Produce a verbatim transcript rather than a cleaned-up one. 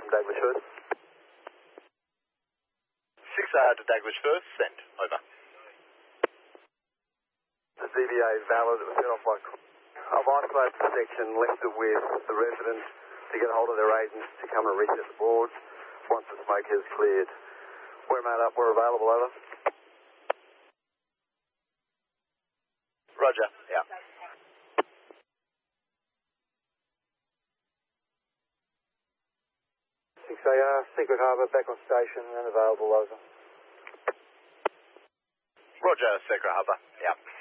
Dagwish First. six R to Dagwish First, send. Over. The D V A is valid. It was set off by... I've isolated the section, left it with the residents to get hold of their agents to come and reset the boards once the smoke has cleared. We're made up. We're available. Over. Roger. Yeah. six A R, Secret Harbour, back on station and available. Over. Roger, Secret Harbour. Yeah.